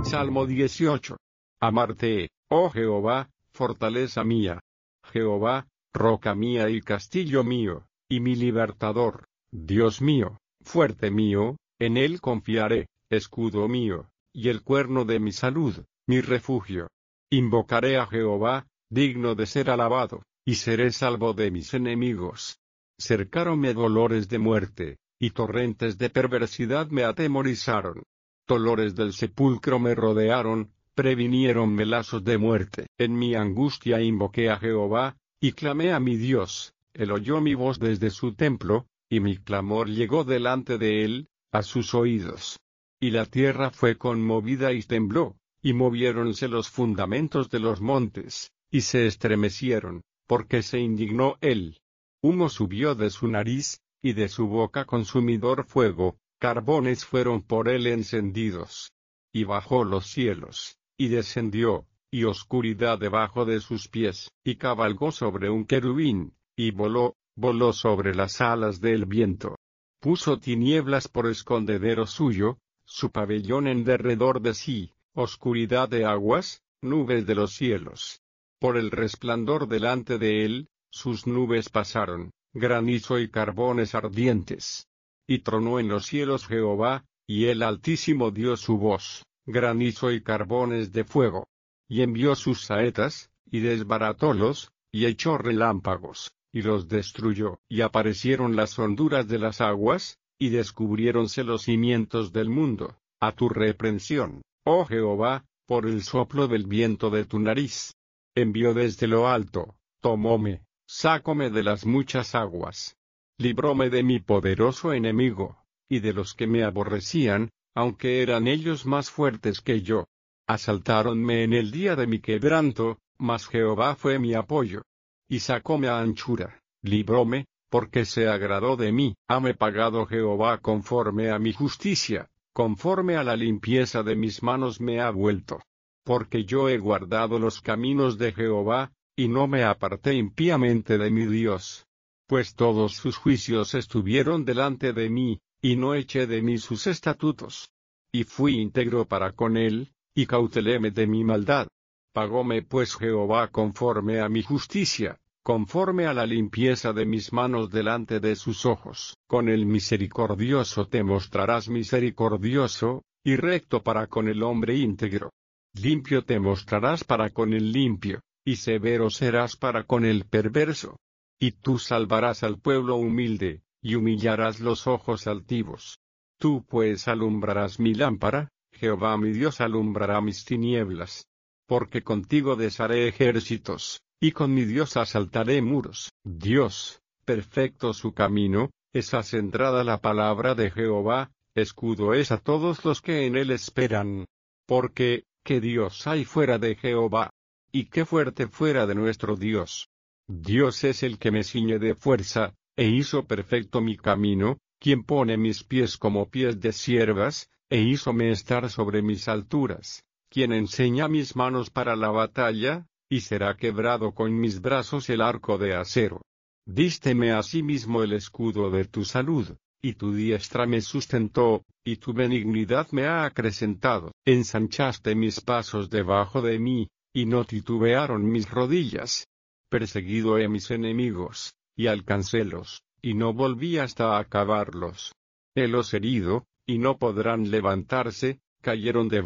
Salmo 18. Amarte, oh Jehová, fortaleza mía. Jehová, roca mía y castillo mío, y mi libertador. Dios mío, fuerte mío, en él confiaré, escudo mío, y el cuerno de mi salud, mi refugio. Invocaré a Jehová, digno de ser alabado, y seré salvo de mis enemigos. Cercáronme dolores de muerte, y torrentes de perversidad me atemorizaron. Dolores del sepulcro me rodearon, previniéronme lazos de muerte. En mi angustia invoqué a Jehová, y clamé a mi Dios. Él oyó mi voz desde su templo, y mi clamor llegó delante de él, a sus oídos. Y la tierra fue conmovida y tembló, y moviéronse los fundamentos de los montes, y se estremecieron, porque se indignó él. Humo subió de su nariz, y de su boca consumidor fuego, carbones fueron por él encendidos. Y bajó los cielos, y descendió, y oscuridad debajo de sus pies, y cabalgó sobre un querubín, y voló sobre las alas del viento. Puso tinieblas por escondedero suyo, su pabellón en derredor de sí, oscuridad de aguas, nubes de los cielos. Por el resplandor delante de él, sus nubes pasaron, granizo y carbones ardientes. Y tronó en los cielos Jehová, y el Altísimo dio su voz, granizo y carbones de fuego. Y envió sus saetas, y desbaratólos, y echó relámpagos, y los destruyó. Y aparecieron las honduras de las aguas, y descubriéronse los cimientos del mundo, a tu reprensión, oh Jehová, por el soplo del viento de tu nariz. Envió desde lo alto, tomóme, sácome de las muchas aguas. Libróme de mi poderoso enemigo, y de los que me aborrecían, aunque eran ellos más fuertes que yo. Asaltáronme en el día de mi quebranto, mas Jehová fue mi apoyo. Y sacóme a anchura, libróme, porque se agradó de mí. Hame pagado Jehová conforme a mi justicia, conforme a la limpieza de mis manos me ha vuelto. Porque yo he guardado los caminos de Jehová, y no me aparté impíamente de mi Dios. Pues todos sus juicios estuvieron delante de mí, y no eché de mí sus estatutos. Y fui íntegro para con él, y cauteléme de mi maldad. Pagóme pues Jehová conforme a mi justicia, conforme a la limpieza de mis manos delante de sus ojos. Con el misericordioso te mostrarás misericordioso, y recto para con el hombre íntegro. Limpio te mostrarás para con el limpio, y severo serás para con el perverso. Y tú salvarás al pueblo humilde, y humillarás los ojos altivos. Tú pues alumbrarás mi lámpara, Jehová mi Dios alumbrará mis tinieblas. Porque contigo desharé ejércitos, y con mi Dios asaltaré muros. Dios, perfecto su camino, es acendrada la palabra de Jehová, escudo es a todos los que en él esperan. Porque, ¿qué Dios hay fuera de Jehová? Y qué fuerte fuera de nuestro Dios. Dios es el que me ciñe de fuerza, e hizo perfecto mi camino, quien pone mis pies como pies de ciervas, e hízome estar sobre mis alturas, quien enseña mis manos para la batalla, y será quebrado con mis brazos el arco de acero. Dísteme asimismo el escudo de tu salud, y tu diestra me sustentó, y tu benignidad me ha acrecentado. Ensanchaste mis pasos debajo de mí, y no titubearon mis rodillas. Perseguido he mis enemigos, y alcancélos, y no volví hasta acabarlos. Helos herido, y no podrán levantarse, cayeron de